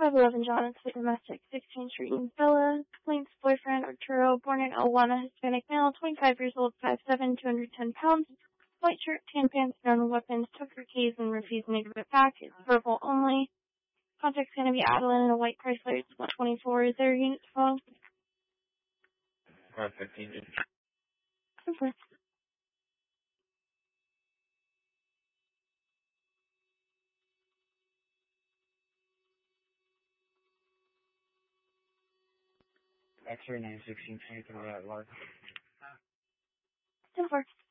511 John Street, Domestic, 16th Street in Bella. Complaints boyfriend, Arturo, born in Awana, Hispanic male, 25 years old, 5'7", 210 pounds. White shirt, tan pants, known weapons, took her keys and refusing to give it back. It's verbal only. Contact's going to be Adeline in a white Chrysler. It's 124. Is there a unit phone? 115. Super. X-ray 916 23 at large. Super.